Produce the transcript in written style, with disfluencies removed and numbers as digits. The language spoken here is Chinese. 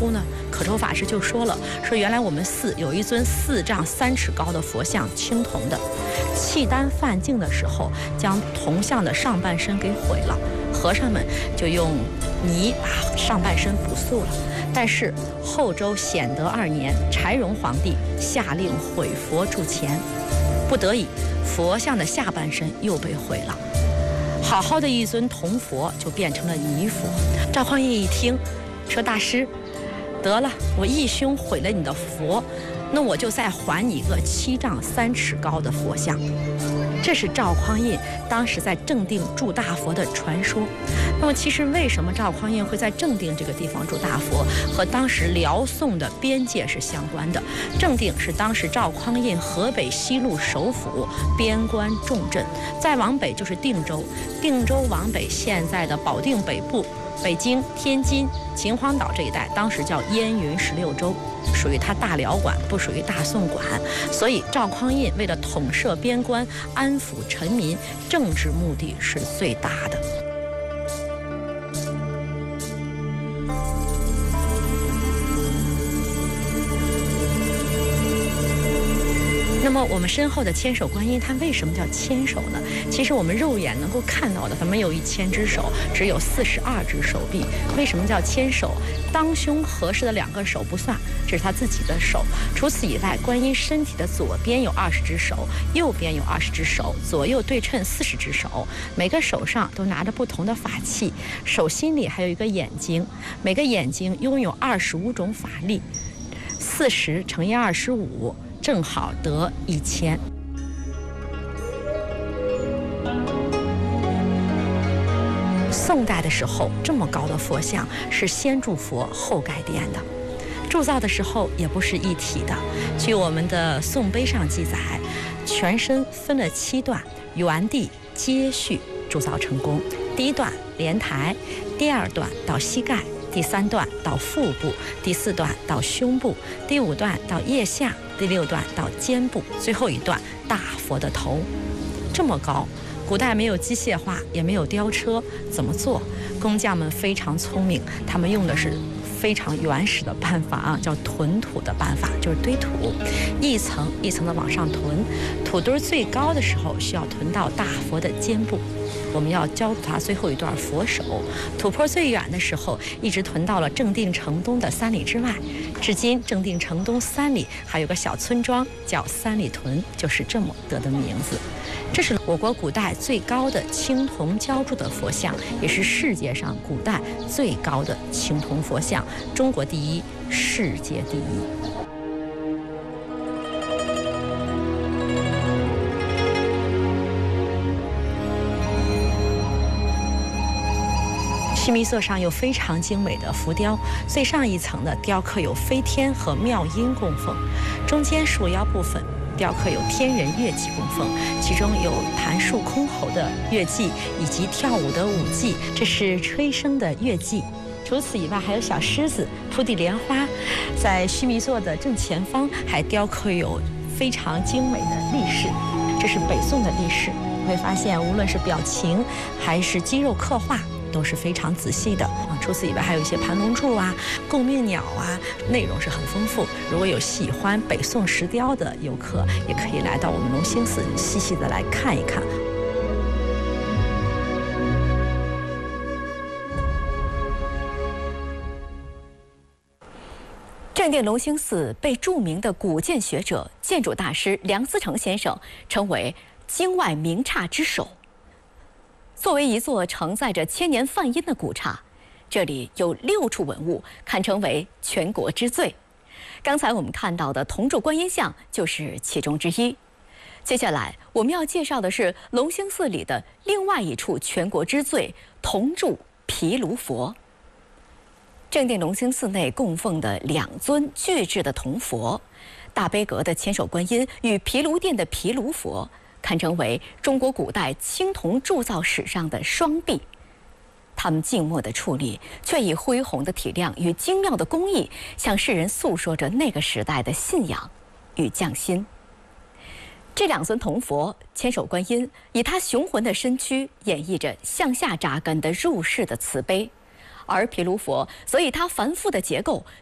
初呢，可抽法师就说了，说原来我们寺有一尊4丈3尺高的佛像，青铜的，契丹犯境的时候，将铜像的上半身给毁了，和尚们就用泥把上半身补塑了。但是后周显德2年，柴荣皇帝下令毁佛铸钱，不得已，佛像的下半身又被毁了。好好的一尊铜佛就变成了泥佛。赵匡胤一听，说大师，得了，我义兄毁了你的佛，那我就再还你一个7丈3尺高的佛像。这是赵匡胤当时在正定铸大佛的传说。那么其实为什么赵匡胤会在正定这个地方铸大佛，和当时辽宋的边界是相关的。正定是当时赵匡胤河北西路首府，边关重镇，再往北就是定州，定州往北现在的保定北部，北京、天津、秦皇岛这一带当时叫燕云16州，属于他大辽管，不属于大宋管。所以赵匡胤为了统摄边关，安抚臣民，政治目的是最大的。那么我们身后的千手观音，它为什么叫千手呢？其实我们肉眼能够看到的，它没有1000只手，只有42只手臂。为什么叫千手？当胸合适的2个手不算，这是他自己的手。除此以外，观音身体的左边有20只手，右边有20只手，左右对称40只手，每个手上都拿着不同的法器，手心里还有一个眼睛，每个眼睛拥有25种法力，40乘以25。正好得1000。宋代的时候，这么高的佛像是先铸佛后盖殿的，铸造的时候也不是一体的。据我们的宋碑上记载，全身分了7段，原地接续铸造成功。第1段莲台，第2段到膝盖，第3段到腹部，第4段到胸部，第5段到腋下，第6段到肩部，最后1段大佛的头。这么高，古代没有机械化，也没有雕车，怎么做？工匠们非常聪明，他们用的是非常原始的办法啊，叫屯土的办法，就是堆土，一层一层的往上屯。土堆最高的时候需要屯到大佛的肩部，我们要教他最后1段佛手。土坡最远的时候，一直屯到了正定城东的3里之外。至今，正定城东3里还有个小村庄叫3里屯，就是这么得的名字。这是我国古代最高的青铜浇铸的佛像，也是世界上古代最高的青铜佛像，中国第1，世界第1。须弥座上有非常精美的浮雕，最上一层的雕刻有飞天和妙音供奉，中间束腰部分雕刻有天人乐伎供奉，其中有弹树箜篌的乐伎以及跳舞的舞伎，这是吹笙的乐伎。除此以外，还有小狮子、铺地莲花，在须弥座的正前方还雕刻有非常精美的力士，这是北宋的力士。你会发现，无论是表情还是肌肉刻画，都是非常仔细的啊。除此以外，还有一些盘龙柱啊、供命鸟啊，内容是很丰富。如果有喜欢北宋石雕的游客，也可以来到我们龙兴寺细细的来看一看。 正定龙兴寺被著名的古建学者、建筑大师梁思成先生称为京外名刹之首。作为一座承载着千年梵音的古刹，这里有6处文物堪称为全国之最。刚才我们看到的铜铸观音像就是其中之一。接下来我们要介绍的是龙兴寺里的另外一处全国之最——铜铸毗卢佛。正定龙兴寺内供奉的2尊巨制的铜佛，大悲阁的千手观音与毗卢殿的毗卢佛，堪称为中国古代青铜铸造史上的双璧。他们静默的矗立，却以恢宏的体量与精妙的工艺，向世人诉说着那个时代的信仰与匠心。这2尊铜佛，千手观音以他雄浑的身躯演绎着向下扎根的入世的慈悲，而毗卢佛则以它繁复的结构